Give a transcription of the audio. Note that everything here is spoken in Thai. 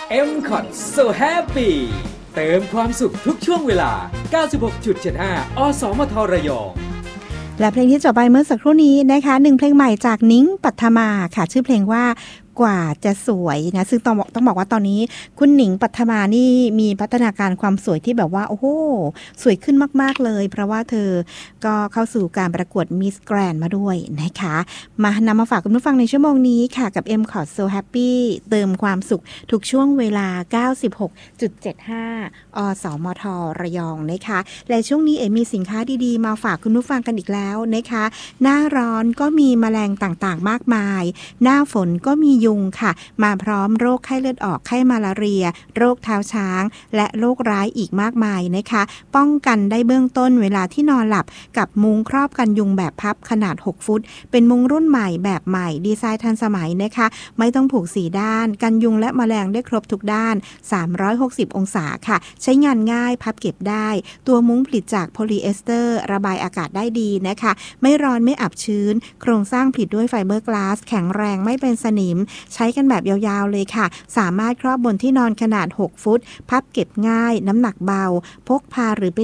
M-Cot So Happy เติมความสุขทุกช่วงเวลา 96.75 อสมทระยองและเพลงที่จบไปเมื่อสักครู่นี้นะคะหนึ่งเพลงใหม่จากนิ้งปัทมาค่ะชื่อเพลงว่ากว่าจะสวยนะซึ่งต้องบอกว่าตอนนี้คุณหนิงปัทมานี่มีพัฒนาการความสวยที่แบบว่าโอ้โหสวยขึ้นมากๆเลยเพราะว่าเธอก็เข้าสู่การประกวด Miss Grand มาด้วยนะคะนำมาฝากคุณผู้ฟังในชั่วโมงนี้ค่ะกับ M-Cot So Happy เติมความสุขทุกช่วงเวลา 96.75 อสมทระยองนะคะและช่วงนี้มีสินค้าดีๆมาฝากคุณผู้ฟังกันอีกแล้วนะคะหน้าร้อนก็มีแมลงต่างๆมากมายหน้าฝนก็มียุงค่ะมาพร้อมโรคไข้เลือดออกไข้มาลาเรียโรคเท้าช้างและโรคร้ายอีกมากมายนะคะป้องกันได้เบื้องต้นเวลาที่นอนหลับกับมุ้งครอบกันยุงแบบพับขนาด6ฟุตเป็นมุ้งรุ่นใหม่แบบใหม่ดีไซน์ทันสมัยนะคะไม่ต้องผูก4ด้านกันยุงและแมลงได้ครบทุกด้าน360องศาค่ะใช้งานง่ายพับเก็บได้ตัวมุ้งผลิตจากโพลีเอสเตอร์ระบายอากาศได้ดีนะคะไม่ร้อนไม่อับชื้นโครงสร้างผลิตด้วยไฟเบอร์กลาสแข็งแรงไม่เป็นสนิมใช้กันแบบยาวๆเลยค่ะสามารถครอบบนที่นอนขนาด6ฟุตพับเก็บง่ายน้ำหนักเบาพกพาหรือไป